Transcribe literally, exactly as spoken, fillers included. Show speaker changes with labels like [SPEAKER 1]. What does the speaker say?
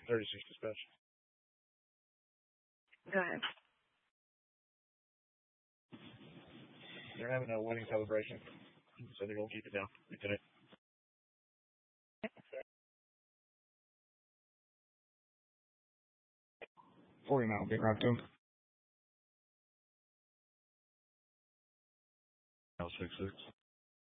[SPEAKER 1] thirty-six dispatch.
[SPEAKER 2] Go ahead.
[SPEAKER 1] They're having a wedding celebration, so they're going to keep it down today. forty mile, get right to him. L six six.